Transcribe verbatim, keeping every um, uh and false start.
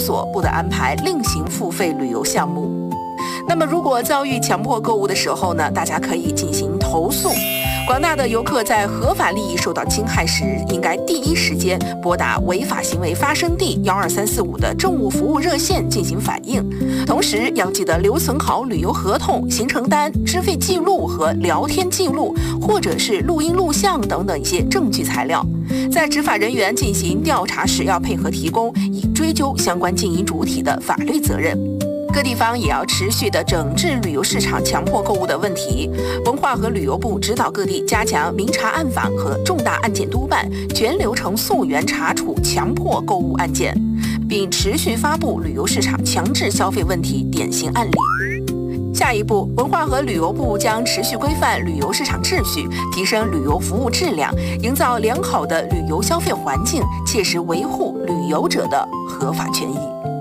所不得安排另行付费旅游项目。那么如果遭遇强迫购物的时候呢，大家可以进行投诉。广大的游客在合法利益受到侵害时，应该第一时间拨打违法行为发生地幺二三四五的政务服务热线进行反映。同时要记得留存好旅游合同、行程单、支费记录和聊天记录，或者是录音录像等等一些证据材料。在执法人员进行调查时，要配合提供，以追究相关经营主体的法律责任。各地方也要持续的整治旅游市场强迫购物的问题。文化和旅游部指导各地加强明察暗访和重大案件督办，全流程溯源查处强迫购物案件，并持续发布旅游市场强制消费问题典型案例。下一步，文化和旅游部将持续规范旅游市场秩序，提升旅游服务质量，营造良好的旅游消费环境，切实维护旅游者的合法权益。